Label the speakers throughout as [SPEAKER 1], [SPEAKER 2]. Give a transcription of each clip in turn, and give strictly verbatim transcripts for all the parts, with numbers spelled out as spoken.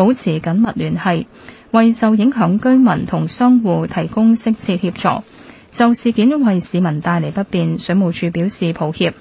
[SPEAKER 1] 保持緊密聯繫，為受影響居民同商戶提供適切協助。就事件為市民帶嚟不便，水務署表示抱歉。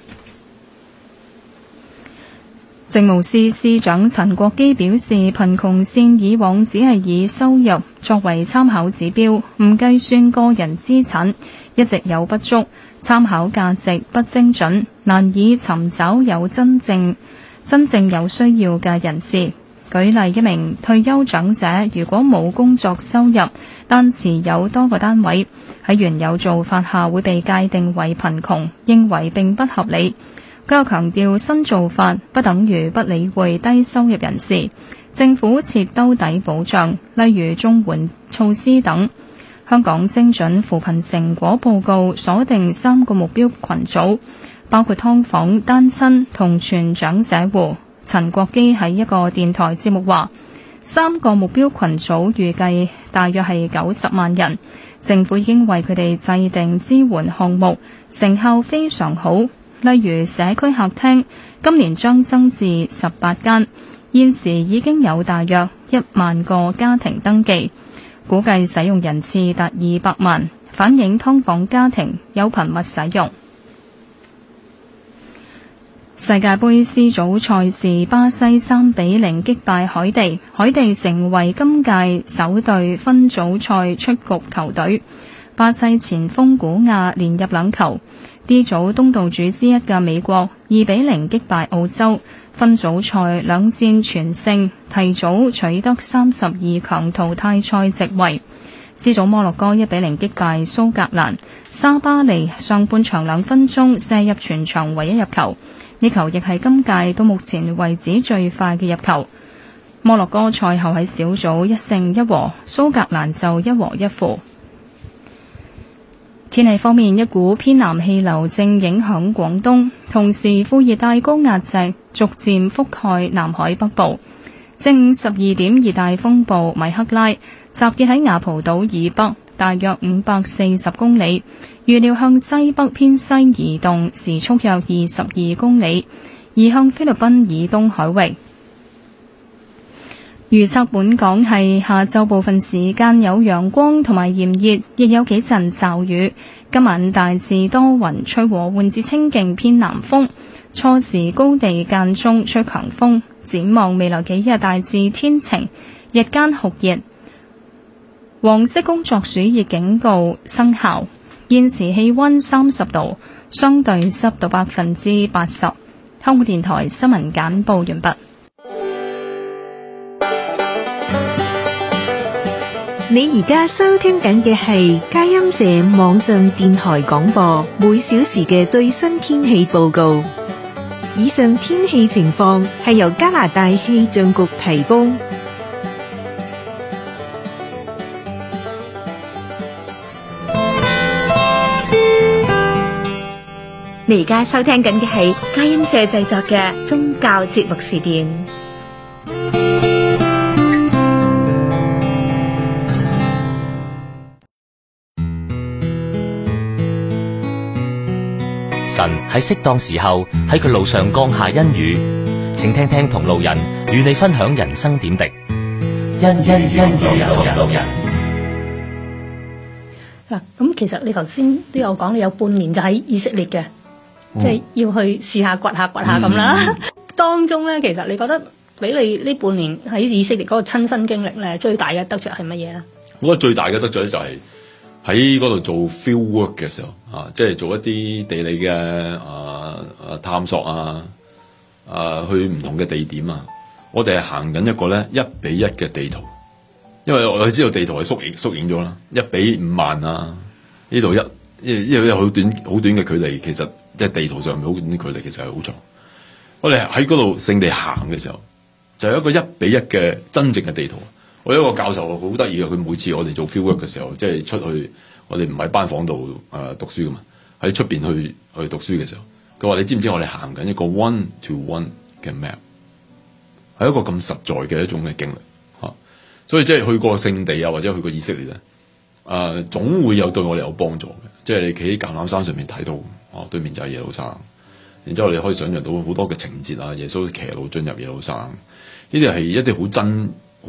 [SPEAKER 1] 政務司司長陳國基表示，貧窮線以往只係以收入作為參考指標，唔計算個人資產，一直有不足，參考價值不精準，難以尋找有真正真正有需要嘅人士。舉例，一名退休長者如果冇工作收入，但持有多個單位，喺原有做法下會被界定為貧窮，認為並不合理。佢又強調，新做法不等於不理會低收入人士，政府設兜底保障，例如綜援措施等。香港精準扶貧成果報告鎖定三個目標群組，包括劏房、單親同全長者戶。陳國基喺一個電台節目話，三個目標群組預計大約係九十萬人，政府已經為佢哋制定支援項目，成效非常好。例如社區客廳，今年將增至十八間，現時已經有大約一萬個家庭登記，估計使用人次達二百萬，反映劏房家庭有頻密使用。世界盃 C 組賽事，巴西三比零擊敗海地，海地成為今屆首隊分組賽出局球隊。巴西前鋒古亞連入兩球。D 組東道主之一嘅美國二比零擊敗澳洲，分組賽兩戰全勝，提早取得三十二強淘汰賽席位。C 組摩洛哥一比零擊敗蘇格蘭，沙巴利上半場兩分鐘射入全場唯一入球，呢球亦係今屆到目前為止最快嘅入球。摩洛哥賽後喺小組一勝一和，蘇格蘭就一和一負。天氣方面，一股偏南氣流正影響廣東，同時副熱帶高壓脊逐漸覆蓋南海北部。正午十二點，熱帶風暴米克拉集結喺雅蒲島以北大約五百四十公里，預料向西北偏西移動，時速約二十二公里，移向菲律賓以東海域。預測本港係下晝部分時間有陽光同埋炎熱，亦有幾陣驟雨。今晚大致多雲，吹和緩至清勁偏南風，初時高地間中吹強風。展望未來幾日大致天晴，日間酷熱。黃色工作暑熱警告生效。現時氣溫三十度，相對濕度百分之八十。香港電台新聞簡報完畢。
[SPEAKER 2] 你而家收聽緊嘅係佳音社網上電台廣播，每小時嘅最新天氣報告。以上天氣情況係由加拿大氣象局提供。
[SPEAKER 3] 你而家收聽緊嘅係佳音社製作嘅宗教節目時段。
[SPEAKER 4] 神喺適當時候喺佢路上降下恩雨，請聽聽同路人與你分享人生點滴。恩恩恩路人同路人。
[SPEAKER 5] 嗱，咁其實你頭先都有講，你有半年就喺以色列嘅，即係要去試下掘下掘下咁啦。嗯、當中咧，其實你覺得俾你呢半年喺以色列嗰個親身經歷咧，最大嘅得着係乜嘢咧？
[SPEAKER 6] 我覺得最大嘅得着咧就係喺嗰度做 field work 嘅時候啊，即係做一啲地理嘅啊啊探索啊，啊去唔同嘅地點啊，我哋係行緊一個咧一比一嘅地圖，因為我哋知道地圖係縮影縮影咗啦，一比五萬啊，呢度一因為有好短好短嘅距離，其實即係地圖上面好短嘅距離，其實係好長。我哋喺嗰度聖地行嘅時候，就係一個一比一嘅真正嘅地圖。我有一個教授好得意嘅，佢每次我哋做 field work 嘅時候，即係出去，我哋唔喺班房度誒讀書噶嘛，喺出邊去去讀書嘅時候，佢話你知唔知我哋行緊一個 one to one 嘅 map， 係一個咁實在嘅一種嘅經歷吓，所以即係去過聖地啊，或者去過以色列咧，誒、呃、總會有對我哋有幫助嘅。即係你企喺橄欖山上面睇到，哦對面就係耶路撒冷，然之後你可以想象到好多嘅情節啊，耶穌騎驢進入耶路撒冷，呢啲係一啲好真